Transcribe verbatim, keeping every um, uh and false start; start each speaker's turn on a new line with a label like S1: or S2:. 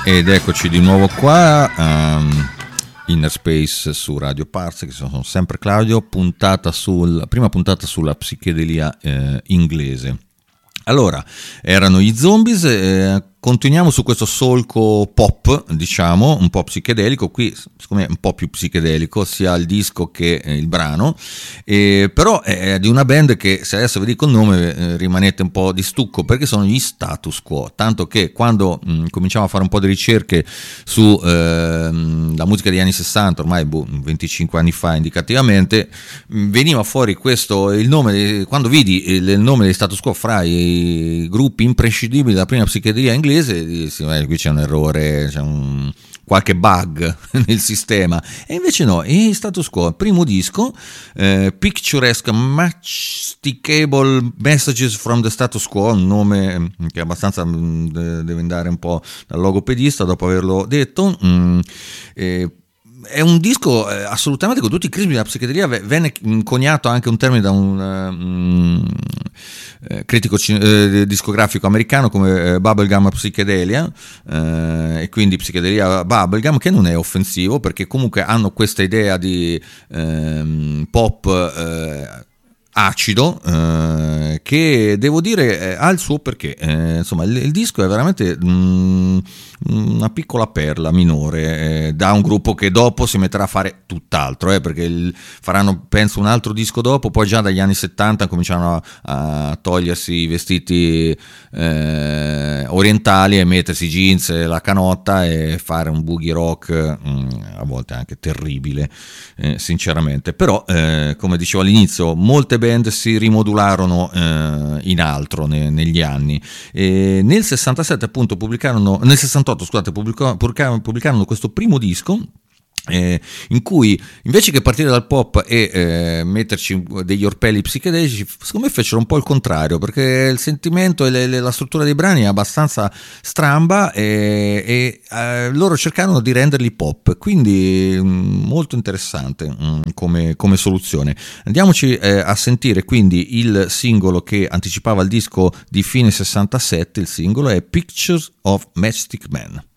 S1: Ed eccoci di nuovo qua, um, Inner Space su Radio Parse, che sono sempre Claudio, puntata sul, prima puntata sulla psichedelia eh, inglese. Allora, erano gli Zombies, eh, continuiamo su questo solco pop, diciamo, un po' psichedelico, qui secondo me è un po' più psichedelico, sia il disco che eh, il brano, eh, però è di una band che, se adesso vi dico il nome, eh, rimanete un po' di stucco, perché sono gli Status Quo, tanto che quando mh, cominciamo a fare un po' di ricerche su eh, la musica degli anni sessanta, ormai boh, venticinque anni fa indicativamente, mh, veniva fuori questo, il nome, quando vidi il, il nome degli Status Quo fra i gruppi imprescindibili della prima psichedelia inglese, dissi, eh, qui c'è un errore, c'è un qualche bug nel sistema, e invece no, e Status Quo, primo disco, eh, Picturesque Masticable Messages from the Status Quo, un nome che abbastanza deve andare un po' dal logopedista dopo averlo detto. mm, eh, È un disco eh, assolutamente con tutti i crismi della psichedelia. Venne coniato anche un termine da un um, eh, critico eh, discografico americano come eh, bubblegum psychedelia, eh, e quindi psichedelia bubblegum, che non è offensivo perché comunque hanno questa idea di eh, pop eh, acido, eh, che devo dire eh, ha il suo perché, eh, insomma il, il disco è veramente mm, una piccola perla minore, eh, da un gruppo che dopo si metterà a fare tutt'altro, eh, perché il, faranno penso un altro disco dopo, poi già dagli anni settanta cominciano a, a togliersi i vestiti eh, orientali e mettersi i jeans e la canotta e fare un boogie rock mm, a volte anche terribile, eh, sinceramente, però eh, come dicevo all'inizio, molte band si rimodularono eh, in altro ne, negli anni, e nel sessantasette appunto pubblicarono, nel sessantotto scusate pubblicarono, pubblicarono questo primo disco, Eh, in cui invece che partire dal pop e eh, metterci degli orpelli psichedelici, secondo me fecero un po' il contrario, perché il sentimento e le, le, la struttura dei brani è abbastanza stramba, e, e eh, loro cercarono di renderli pop, quindi mh, molto interessante mh, come, come soluzione. Andiamoci eh, a sentire quindi il singolo che anticipava il disco di fine sessantasette. Il singolo è Pictures of Matchstick Men.